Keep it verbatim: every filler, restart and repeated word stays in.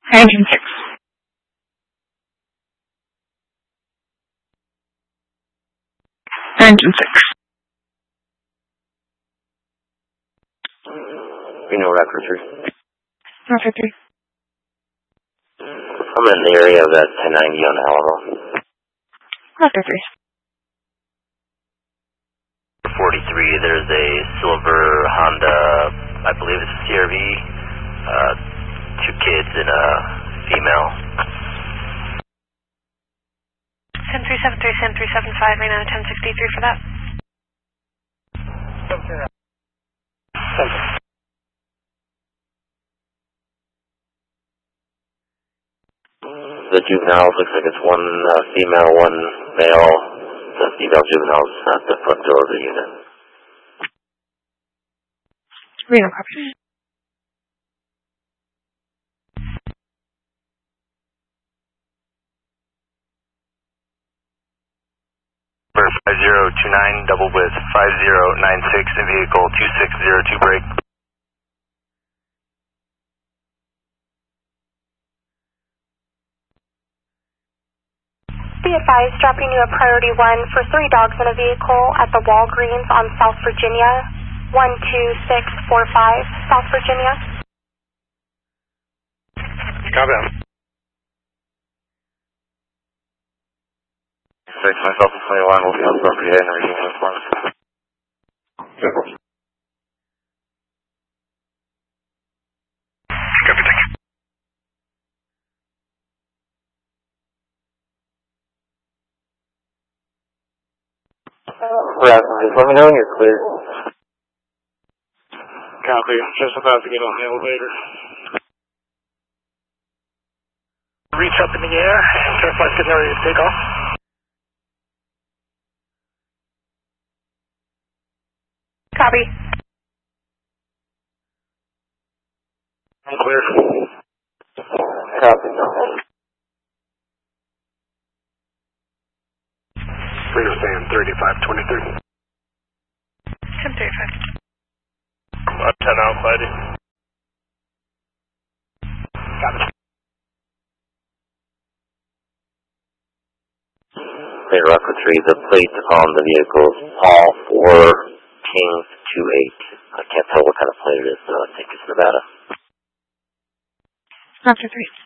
Engine six. Engine six. Reno Raptor three. Raptor three. I'm in the area of that ten ninety on Alamo. Raptor three. forty-three, there's a silver Honda, I believe it's a C R V, uh, two kids and a female. ten three seven three, ten three seven five, Reno ten sixty-three for that. The juveniles, looks like it's one uh, female, one male. The female juveniles at the front door of the unit. Reno copy. five zero two nine, double with five zero nine six in vehicle two six zero two break. Be advised, dropping you a priority one for three dogs in a vehicle at the Walgreens on South Virginia, one two six four five, South Virginia. Copy. Six, myself and twenty-one will be on property and reading uniforms. Copy, thank you. Right, just let me know when you're clear. Copy, just about to get on the elevator. Reach up in the air, certified getting ready to take off. Copy. I'm clear. Copy. Reno stand thirty-five twenty-three. ten thirty-five. Uh, ten out, fighting. Copy. Hey, Rocker three, the plate on the vehicle is Paul four Kings two eight. I can't tell what kind of plate it is, so I think it's Nevada. Raptor three.